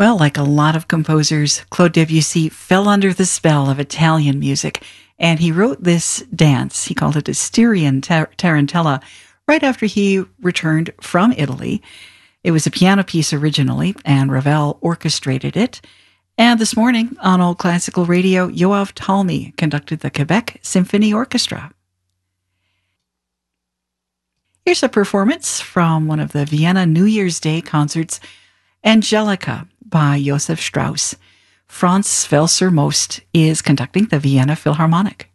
Well, like a lot of composers, Claude Debussy fell under the spell of Italian music, and he wrote this dance. He called it a Styrian Tarantella right after he returned from Italy. It was a piano piece originally, and Ravel orchestrated it. And this morning on Old Classical Radio, Yoav Talmy conducted the Quebec Symphony Orchestra. Here's a performance from one of the Vienna New Year's Day concerts, Angelica by Josef Strauss. Franz Welser-Most is conducting the Vienna Philharmonic.